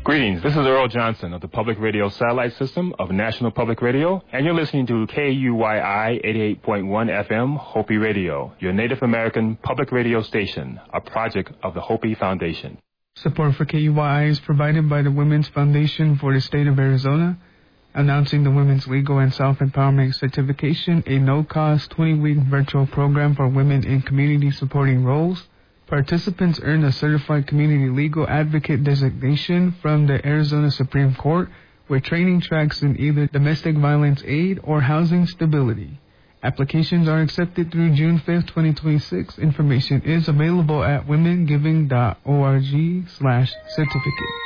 Greetings, this is Earl Johnson of the Public Radio Satellite System of National Public Radio, and you're listening to KUYI 88.1 FM Hopi Radio, your Native American public radio station, a project of the Hopi Foundation. Support for KUYI is provided by the Women's Foundation for the State of Arizona, announcing the Women's Legal and Self-Empowerment Certification, a no-cost 20-week virtual program for women in community-supporting roles. Participants earn a Certified Community Legal Advocate designation from the Arizona Supreme Court with training tracks in either domestic violence aid or housing stability. Applications are accepted through June 5th, 2026. Information is available at womengiving.org/certificate.